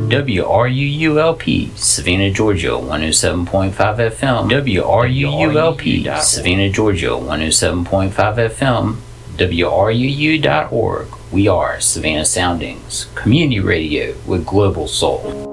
WRUULP, Savannah, Georgia, 107.5 FM. WRUULP, Savannah, Georgia, 107.5 FM. WRUU.org. We are Savannah Soundings, community radio with global soul.